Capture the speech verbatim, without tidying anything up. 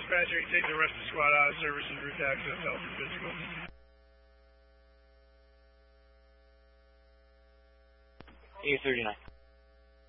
Patrick, take the rest of the squad out of service and route access, health and physical. A thirty-nine.